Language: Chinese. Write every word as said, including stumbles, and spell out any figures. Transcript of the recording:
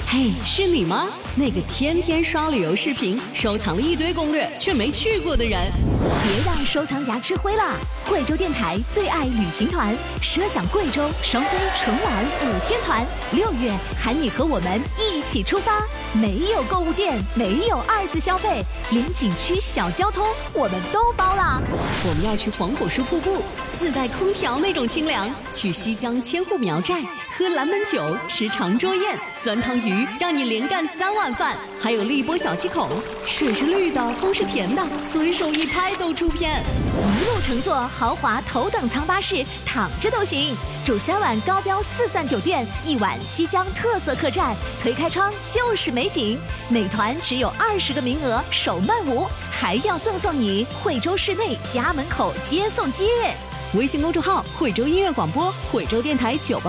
嘿，是你吗？那个天天刷旅游视频、收藏了一堆攻略却没去过的人。 别让收藏夹吃灰了！贵州电台最爱旅行团，奢享贵州双飞纯玩五天团，六月喊你和我们一起出发。没有购物店，没有二次消费，连景区小交通我们都包了。 我们要去黄果树瀑布，自带空调那种清凉；去西江千户苗寨，喝蓝门酒，吃长桌宴，酸汤鱼让你连干三碗饭。还有荔波小七孔，水是绿的，风是甜的，随手一拍都出片。 一路乘坐豪华头等舱巴士，躺着都行。住三晚高标四赞酒店，一晚西江特色客栈，推开窗就是美景。每团只有二十个名额，首慢无，还要赠送你惠州市内家门口接送接。 微信公众号：惠州音乐广播，惠州电台九八。